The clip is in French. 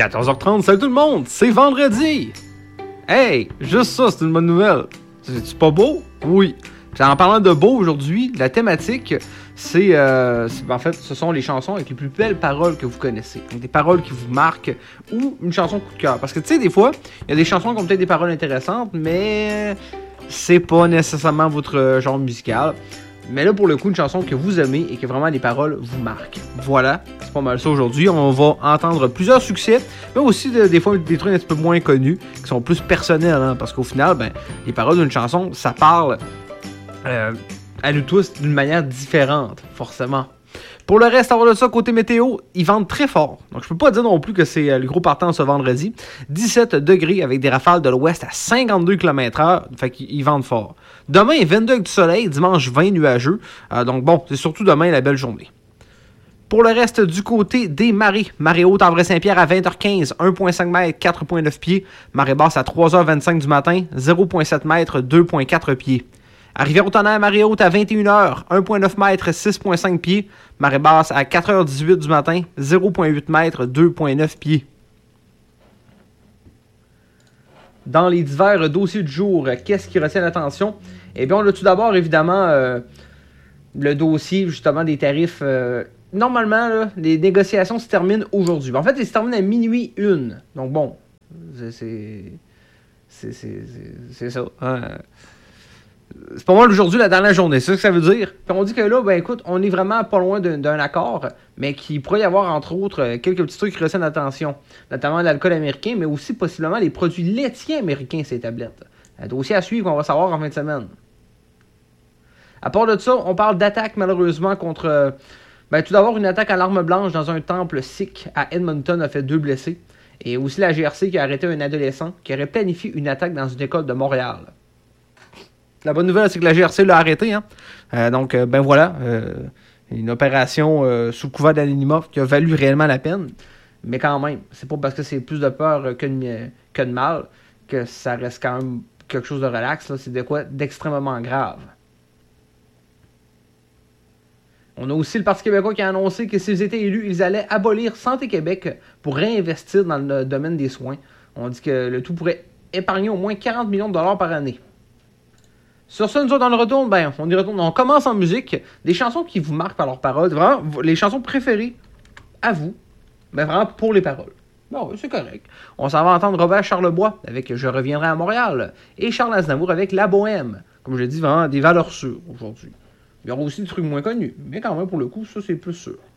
14h30, salut tout le monde, c'est vendredi! Hey, juste ça, c'est une bonne nouvelle. C'est pas beau? Oui. En parlant de beau aujourd'hui, la thématique, en fait, ce sont les chansons avec les plus belles paroles que vous connaissez. Donc, des paroles qui vous marquent ou une chanson coup de cœur. Parce que tu sais, des fois, il y a des chansons qui ont peut-être des paroles intéressantes, mais c'est pas nécessairement votre genre musical. Mais là, pour le coup, une chanson que vous aimez et que vraiment les paroles vous marquent. Voilà, c'est pas mal ça aujourd'hui. On va entendre plusieurs succès, mais aussi des fois des trucs un petit peu moins connus, qui sont plus personnels. Hein, parce qu'au final, les paroles d'une chanson, ça parle à nous tous d'une manière différente, forcément. Pour le reste, avant de ça, côté météo, ils vendent très fort. Donc, je peux pas dire non plus que c'est le gros partant ce vendredi. 17 degrés avec des rafales de l'ouest à 52 km/h. Fait qu'ils vendent fort. Demain, 22 avec du soleil. Dimanche, 20 nuageux. Donc, bon, c'est surtout demain la belle journée. Pour le reste, du côté des marées. Marée haute en Vrai-Saint-Pierre à 20h15, 1,5 m, 4,9 pieds. Marée basse à 3h25 du matin, 0,7 m, 2,4 pieds. À Rivière-au-Tonnerre, marée haute à 21h, 1,9 m, 6,5 pieds. Marée basse à 4h18 du matin, 0,8 m, 2,9 pieds. Dans les divers dossiers du jour, qu'est-ce qui retient l'attention? Eh bien, on a tout d'abord, évidemment, le dossier, justement, des tarifs. Normalement, là, les négociations se terminent aujourd'hui. En fait, elles se terminent à minuit 1. Donc, bon, c'est ça. Hein? C'est pas mal aujourd'hui la dernière journée, c'est ça que ça veut dire. Puis on dit que là, écoute, on est vraiment pas loin d'un accord, mais qu'il pourrait y avoir, entre autres, quelques petits trucs qui retiennent l'attention, notamment l'alcool américain, mais aussi possiblement les produits laitiers américains, ces tablettes. Un dossier à suivre qu'on va savoir en fin de semaine. À part de ça, on parle d'attaque, malheureusement, contre... tout d'abord, une attaque à l'arme blanche dans un temple sikh à Edmonton a fait 2 blessés. Et aussi la GRC qui a arrêté un adolescent qui aurait planifié une attaque dans une école de Montréal. La bonne nouvelle, c'est que la GRC l'a arrêté. Hein? Donc, voilà. Une opération sous couvert d'anonymat qui a valu réellement la peine. Mais quand même, c'est pas parce que c'est plus de peur que de mal que ça reste quand même quelque chose de relax. Là. C'est de quoi d'extrêmement grave. On a aussi le Parti québécois qui a annoncé que s'ils étaient élus, ils allaient abolir Santé Québec pour réinvestir dans le domaine des soins. On dit que le tout pourrait épargner au moins 40 millions de dollars par année. Sur ça, nous autres, dans le retour, on y retourne. On commence en musique. Des chansons qui vous marquent par leurs paroles. Vraiment, les chansons préférées à vous. Mais vraiment pour les paroles. Bon, c'est correct. On s'en va entendre Robert Charlebois avec Je reviendrai à Montréal. Et Charles Aznavour avec La Bohème. Comme je l'ai dit, vraiment des valeurs sûres aujourd'hui. Il y aura aussi des trucs moins connus. Mais quand même, pour le coup, ça, c'est plus sûr.